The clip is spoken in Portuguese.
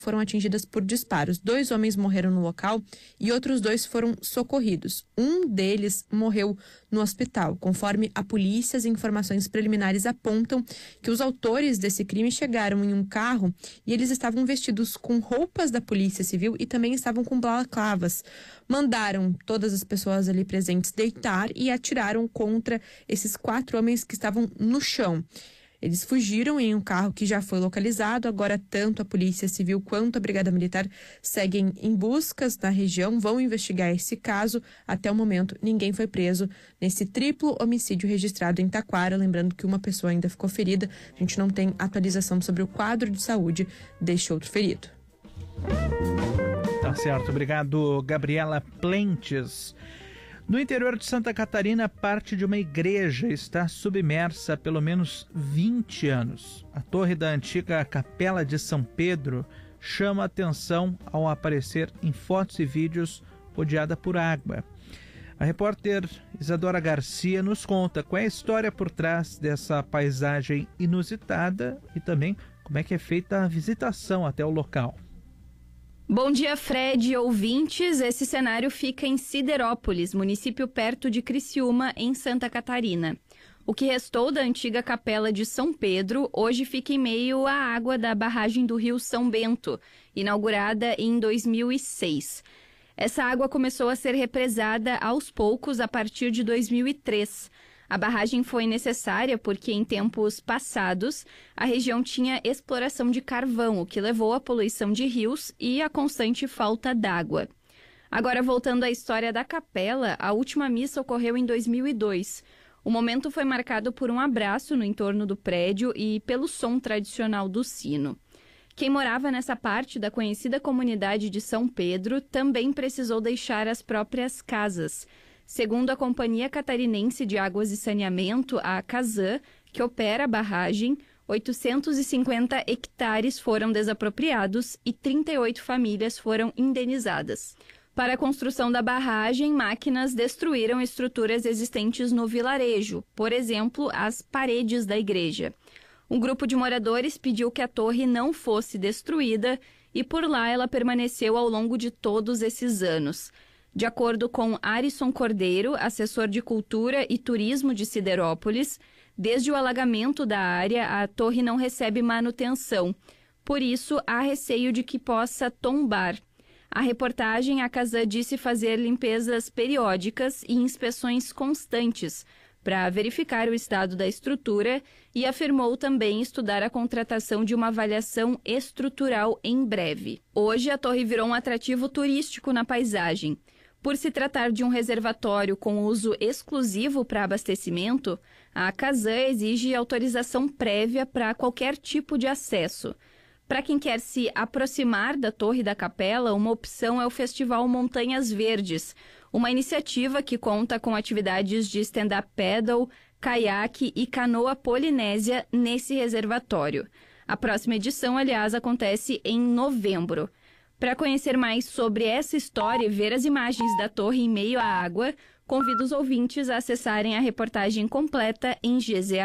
foram atingidas por disparos. 2 homens morreram no local e outros 2 foram socorridos. Um deles morreu no hospital. Conforme a polícia, as informações preliminares apontam que os autores desse crime chegaram em um carro e eles estavam vestidos com roupas da Polícia Civil e também estavam com balaclavas. Mandaram todas as pessoas ali presentes deitar e atiraram contra esses 4 homens que estavam no chão. Eles fugiram em um carro que já foi localizado. Agora, tanto a Polícia Civil quanto a Brigada Militar seguem em buscas na região, vão investigar esse caso. Até o momento, ninguém foi preso nesse triplo homicídio registrado em Taquara. Lembrando que uma pessoa ainda ficou ferida. A gente não tem atualização sobre o quadro de saúde deste outro ferido. Tá certo, obrigado, Gabriela Plentes. No interior de Santa Catarina, parte de uma igreja está submersa há pelo menos 20 anos. A torre da antiga Capela de São Pedro chama a atenção ao aparecer em fotos e vídeos rodeada por água. A repórter Isadora Garcia nos conta qual é a história por trás dessa paisagem inusitada e também como é que é feita a visitação até o local. Bom dia, Fred e ouvintes. Esse cenário fica em Siderópolis, município perto de Criciúma, em Santa Catarina. O que restou da antiga Capela de São Pedro hoje fica em meio à água da barragem do Rio São Bento, inaugurada em 2006. Essa água começou a ser represada aos poucos a partir de 2003. A barragem foi necessária porque, em tempos passados, a região tinha exploração de carvão, o que levou à poluição de rios e à constante falta d'água. Agora, voltando à história da capela, a última missa ocorreu em 2002. O momento foi marcado por um abraço no entorno do prédio e pelo som tradicional do sino. Quem morava nessa parte da conhecida comunidade de São Pedro também precisou deixar as próprias casas. Segundo a Companhia Catarinense de Águas e Saneamento, a Casan, que opera a barragem, 850 hectares foram desapropriados e 38 famílias foram indenizadas. Para a construção da barragem, máquinas destruíram estruturas existentes no vilarejo, por exemplo, as paredes da igreja. Um grupo de moradores pediu que a torre não fosse destruída e por lá ela permaneceu ao longo de todos esses anos. De acordo com Arisson Cordeiro, assessor de Cultura e Turismo de Siderópolis, desde o alagamento da área, a torre não recebe manutenção. Por isso, há receio de que possa tombar. A reportagem, a Casan disse fazer limpezas periódicas e inspeções constantes para verificar o estado da estrutura e afirmou também estudar a contratação de uma avaliação estrutural em breve. Hoje, a torre virou um atrativo turístico na paisagem. Por se tratar de um reservatório com uso exclusivo para abastecimento, a Casan exige autorização prévia para qualquer tipo de acesso. Para quem quer se aproximar da Torre da Capela, uma opção é o Festival Montanhas Verdes, uma iniciativa que conta com atividades de stand-up paddle, caiaque e canoa polinésia nesse reservatório. A próxima edição, aliás, acontece em novembro. Para conhecer mais sobre essa história e ver as imagens da torre em meio à água, convido os ouvintes a acessarem a reportagem completa em GZH.